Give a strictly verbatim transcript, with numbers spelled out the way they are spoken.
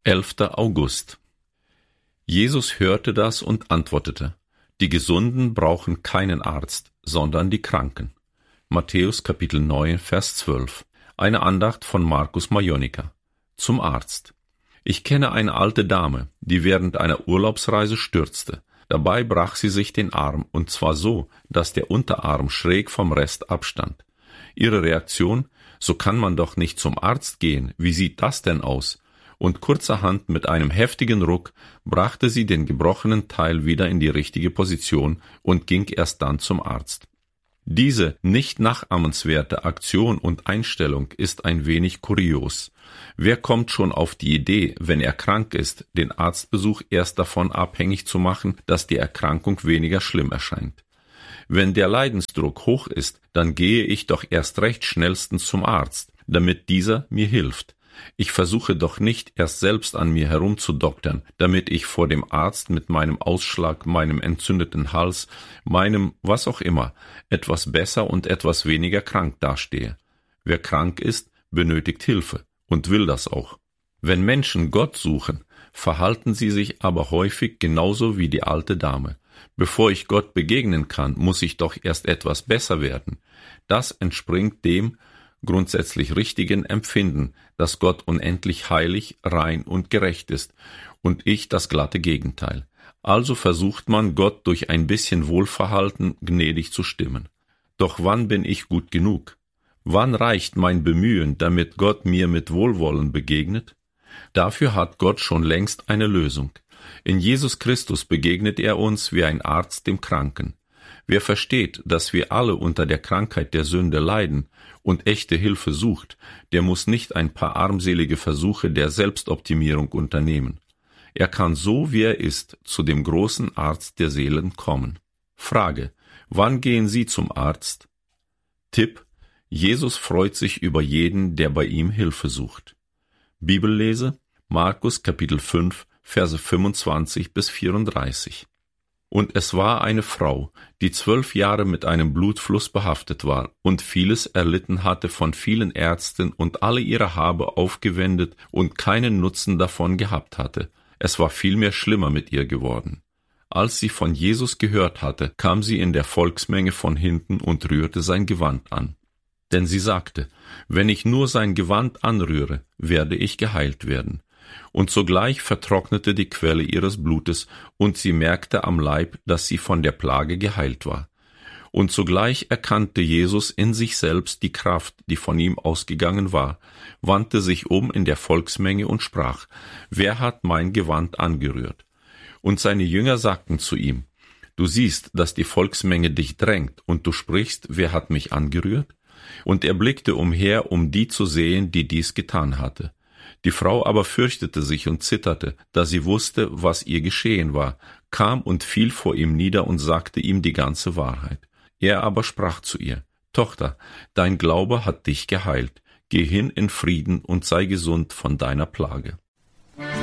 elfter August. Jesus hörte das und antwortete: Die Gesunden brauchen keinen Arzt, sondern die Kranken. Matthäus Kapitel neun, Vers zwölf. Eine Andacht von Markus Majonika. Zum Arzt. Ich kenne eine alte Dame, die während einer Urlaubsreise stürzte. Dabei brach sie sich den Arm, und zwar so, dass der Unterarm schräg vom Rest abstand. Ihre Reaktion: So kann man doch nicht zum Arzt gehen, wie sieht das denn aus? Und kurzerhand mit einem heftigen Ruck brachte sie den gebrochenen Teil wieder in die richtige Position und ging erst dann zum Arzt. Diese nicht nachahmenswerte Aktion und Einstellung ist ein wenig kurios. Wer kommt schon auf die Idee, wenn er krank ist, den Arztbesuch erst davon abhängig zu machen, dass die Erkrankung weniger schlimm erscheint? Wenn der Leidensdruck hoch ist, dann gehe ich doch erst recht schnellstens zum Arzt, damit dieser mir hilft. Ich versuche doch nicht erst selbst an mir herumzudoktern, damit ich vor dem Arzt mit meinem Ausschlag, meinem entzündeten Hals, meinem was auch immer, etwas besser und etwas weniger krank dastehe. Wer krank ist, benötigt Hilfe und will das auch. Wenn Menschen Gott suchen, verhalten sie sich aber häufig genauso wie die alte Dame. Bevor ich Gott begegnen kann, muss ich doch erst etwas besser werden. Das entspringt dem grundsätzlich richtigen Empfinden, dass Gott unendlich heilig, rein und gerecht ist und ich das glatte Gegenteil. Also versucht man, Gott durch ein bisschen Wohlverhalten gnädig zu stimmen. Doch wann bin ich gut genug? Wann reicht mein Bemühen, damit Gott mir mit Wohlwollen begegnet? Dafür hat Gott schon längst eine Lösung. In Jesus Christus begegnet er uns wie ein Arzt dem Kranken. Wer versteht, dass wir alle unter der Krankheit der Sünde leiden und echte Hilfe sucht, der muss nicht ein paar armselige Versuche der Selbstoptimierung unternehmen. Er kann so, wie er ist, zu dem großen Arzt der Seelen kommen. Frage: Wann gehen Sie zum Arzt? Tipp: Jesus freut sich über jeden, der bei ihm Hilfe sucht. Bibellese: Markus Kapitel fünf, Verse fünfundzwanzig bis vierunddreißig. Und es war eine Frau, die zwölf Jahre mit einem Blutfluss behaftet war und vieles erlitten hatte von vielen Ärzten und alle ihre Habe aufgewendet und keinen Nutzen davon gehabt hatte. Es war vielmehr schlimmer mit ihr geworden. Als sie von Jesus gehört hatte, kam sie in der Volksmenge von hinten und rührte sein Gewand an. Denn sie sagte: Wenn ich nur sein Gewand anrühre, werde ich geheilt werden. Und sogleich vertrocknete die Quelle ihres Blutes, und sie merkte am Leib, dass sie von der Plage geheilt war. Und sogleich erkannte Jesus in sich selbst die Kraft, die von ihm ausgegangen war, wandte sich um in der Volksmenge und sprach: Wer hat mein Gewand angerührt? Und seine Jünger sagten zu ihm: Du siehst, dass die Volksmenge dich drängt, und du sprichst: Wer hat mich angerührt? Und er blickte umher, um die zu sehen, die dies getan hatte. Die Frau aber fürchtete sich und zitterte, da sie wusste, was ihr geschehen war, kam und fiel vor ihm nieder und sagte ihm die ganze Wahrheit. Er aber sprach zu ihr: Tochter, dein Glaube hat dich geheilt. Geh hin in Frieden und sei gesund von deiner Plage.